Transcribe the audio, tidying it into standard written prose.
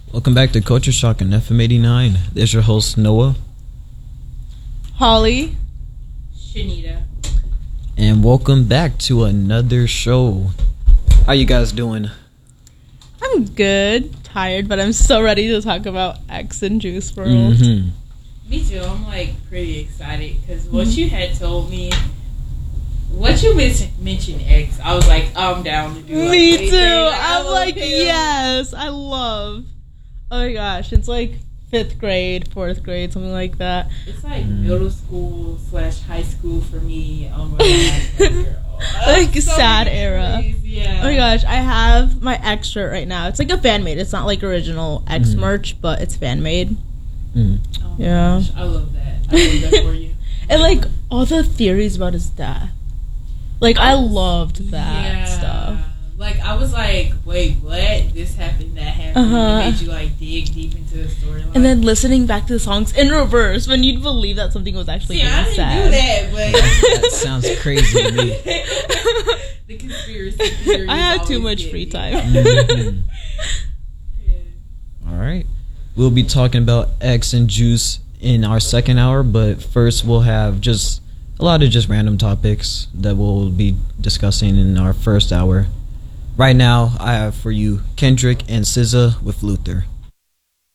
Welcome back to Culture Shock and FM 89. There's your host, Noah. Holly. Shanita. And welcome back to another show. How you guys doing? I'm good. Tired, but I'm so ready to talk about X and Juice WRLD. Mm-hmm. Me too. I'm pretty excited because what you had told me, what you mentioned X, I was like, I'm down to do it. Me too. I'm like, yes, I love. Oh my gosh, it's like 5th grade, 4th grade, something like that. It's like middle school / high school for me. Oh my gosh, girl. Like So sad many era. memories, yeah. Oh my gosh, I have my X shirt right now. It's like a fan made. It's not like original X merch, but it's fan made. Mm. Oh my Yeah. gosh, I love that. I love that for you. And like all the theories about his death. Like I loved that stuff. Like, I was like, wait, what? This happened, that happened. It made you, dig deep into the storyline. And then listening back to the songs in reverse when you'd believe that something was actually being I didn't said. do that, but... That sounds crazy to me. The conspiracy theory. I had too much free time. Mhm. All right. We'll be talking about X and Juice in our second hour, but first we'll have just a lot of just random topics that we'll be discussing in our first hour. Right now, I have for you Kendrick and SZA with Luther.